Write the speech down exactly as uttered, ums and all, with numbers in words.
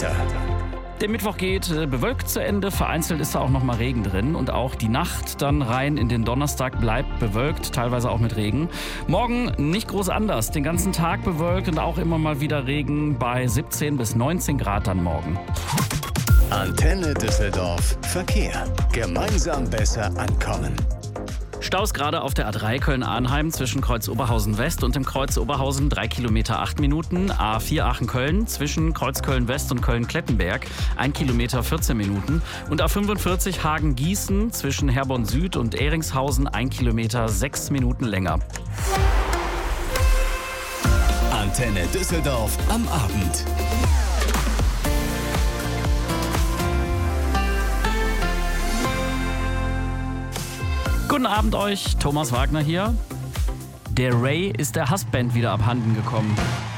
Wetter. Der Mittwoch geht äh, bewölkt zu Ende, vereinzelt ist da auch noch mal Regen drin und auch die Nacht dann rein in den Donnerstag bleibt bewölkt, teilweise auch mit Regen. Morgen nicht groß anders, den ganzen Tag bewölkt und auch immer mal wieder Regen bei siebzehn bis neunzehn Grad dann morgen. Antenne Düsseldorf Verkehr. Gemeinsam besser ankommen. Staus gerade auf der A drei Köln-Arnheim zwischen Kreuz Oberhausen West und dem Kreuz Oberhausen, drei Kilometer acht Minuten. A vier Aachen-Köln zwischen Kreuz Köln West und Köln-Klettenberg, ein Kilometer vierzehn Minuten. Und A fünfundvierzig Hagen-Gießen zwischen Herborn Süd und Ehringshausen, ein Kilometer sechs Minuten länger. Antenne Düsseldorf am Abend. Guten Abend euch, Thomas Wagner hier. Der Ray ist der Hassband wieder abhanden gekommen.